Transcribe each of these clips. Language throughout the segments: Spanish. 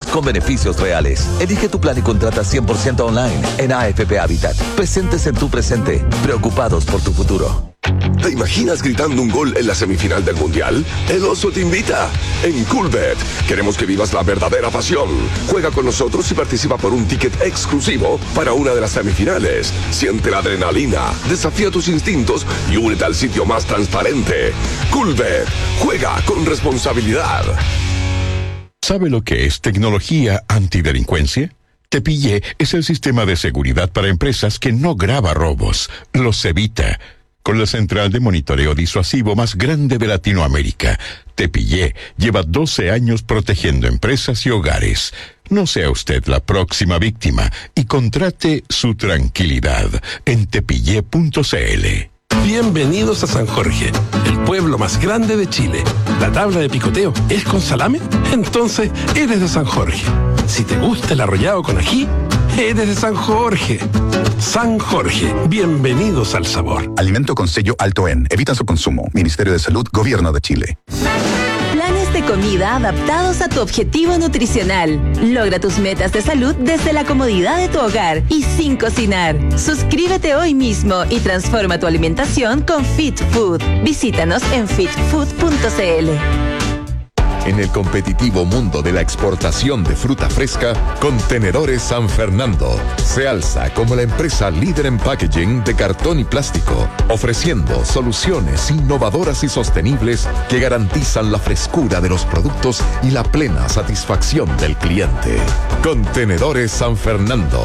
con beneficios reales. Elige tu plan y contrata 100% online en AFP Habitat. Presentes en tu presente, preocupados por tu futuro. ¿Te imaginas gritando un gol en la semifinal del Mundial? El Oso te invita. En Coolbet queremos que vivas la verdadera pasión. Juega con nosotros y participa por un ticket exclusivo para una de las semifinales. Siente la adrenalina, desafía tus instintos y únete al sitio más transparente. Coolbet. Juega con responsabilidad. ¿Sabe lo que es tecnología antidelincuencia? Tepillé es el sistema de seguridad para empresas que no graba robos, los evita. Con la central de monitoreo disuasivo más grande de Latinoamérica, Tepillé lleva 12 años protegiendo empresas y hogares. No sea usted la próxima víctima y contrate su tranquilidad en tepillé.cl. Bienvenidos a San Jorge, el pueblo más grande de Chile. ¿La tabla de picoteo es con salame? Entonces eres de San Jorge. Si te gusta el arrollado con ají, eres de San Jorge. San Jorge, bienvenidos al sabor. Alimento con sello alto en. Evita su consumo. Ministerio de Salud, Gobierno de Chile. Planes de comida adaptados a tu objetivo nutricional. Logra tus metas de salud desde la comodidad de tu hogar y sin cocinar. Suscríbete hoy mismo y transforma tu alimentación con Fit Food. Visítanos en fitfood.cl. En el competitivo mundo de la exportación de fruta fresca, Contenedores San Fernando se alza como la empresa líder en packaging de cartón y plástico, ofreciendo soluciones innovadoras y sostenibles que garantizan la frescura de los productos y la plena satisfacción del cliente. Contenedores San Fernando,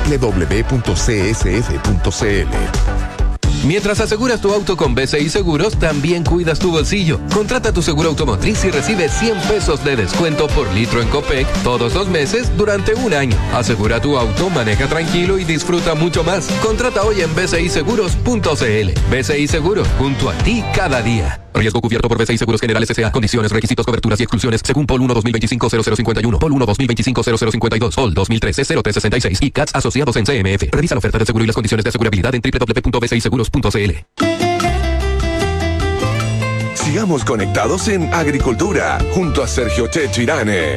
www.csf.cl. Mientras aseguras tu auto con BCI Seguros, también cuidas tu bolsillo. Contrata tu seguro automotriz y recibe 100 pesos de descuento por litro en Copec todos los meses durante un año. Asegura tu auto, maneja tranquilo y disfruta mucho más. Contrata hoy en bciseguros.cl. BCI Seguros, junto a ti cada día. Riesgo cubierto por BCI Seguros Generales S.A. Condiciones, requisitos, coberturas y exclusiones según POL 1 2025-0051, POL 1 2025-0052, POL 2013-0366 y CATS asociados en CMF. Revisa la oferta de seguro y las condiciones de asegurabilidad en www.bciseguros.cl. Sigamos conectados en Agricultura, junto a Sergio Checho Irane.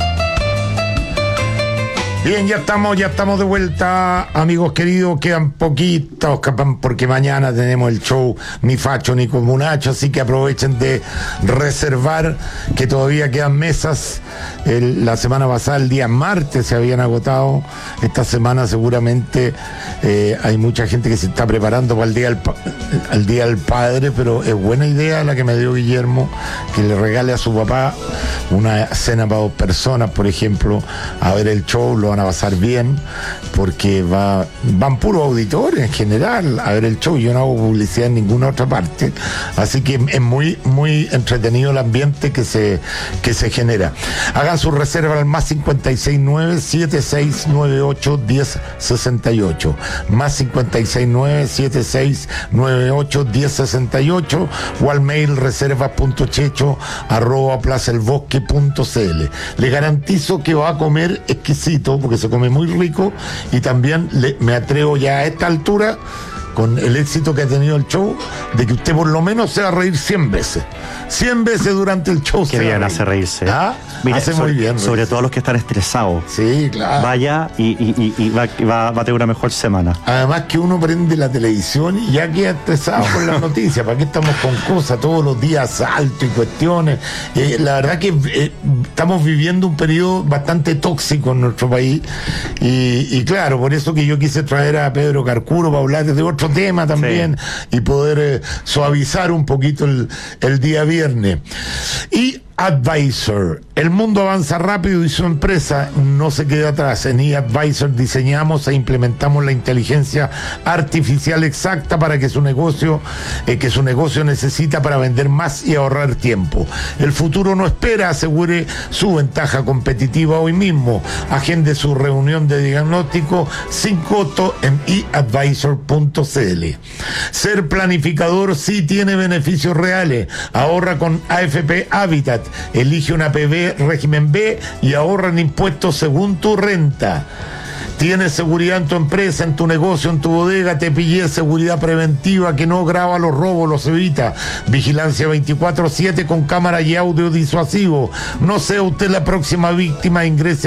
Bien, ya estamos de vuelta, amigos queridos. Quedan poquitos, porque mañana tenemos el show Ni Facho ni Comunacho, así que aprovechen de reservar, que todavía quedan mesas. La semana pasada, el día martes, se habían agotado. Esta semana seguramente hay mucha gente que se está preparando para el día del padre, pero es buena idea la que me dio Guillermo, que le regale a su papá una cena para 2 personas, por ejemplo, a ver el show. Lo van a pasar bien, porque van puros auditores en general a ver el show. Yo no hago publicidad en ninguna otra parte, así que es muy, muy entretenido el ambiente que se genera. Hagan su reserva al más 569-7698-1068, más 569-7698-1068, o al mail reservas.checho@plazaelbosque.cl. Le garantizo que va a comer exquisito, porque se come muy rico, y también me atrevo ya a esta altura, con el éxito que ha tenido el show, de que usted por lo menos se va a reír 100 veces. 100 veces durante el show. Qué bien hace reírse. ¿Ah? Mira, hace muy bien. Sobre todo los que están estresados. Sí, claro. Vaya y va a tener una mejor semana. Además que uno prende la televisión y ya queda estresado con las noticias. ¿Para qué estamos con cosas todos los días, asaltos y cuestiones? La verdad que estamos viviendo un periodo bastante tóxico en nuestro país. Y claro, por eso que yo quise traer a Pedro Carcuro para hablar de otro tema también, sí, y poder suavizar un poquito el día viernes. Y Advisor. El mundo avanza rápido y su empresa no se queda atrás. En eAdvisor diseñamos e implementamos la inteligencia artificial exacta para que su negocio necesita para vender más y ahorrar tiempo. El futuro no espera. Asegure su ventaja competitiva hoy mismo. Agende su reunión de diagnóstico sin costo en eAdvisor.cl. Ser planificador sí tiene beneficios reales. Ahorra con AFP Habitat. Elige una PB régimen B y ahorra en impuestos según tu renta. Tienes seguridad en tu empresa, en tu negocio, en tu bodega. Tepillé, seguridad preventiva que no graba los robos, los evita. Vigilancia 24/7 con cámara y audio disuasivo. No sea usted la próxima víctima. Ingrese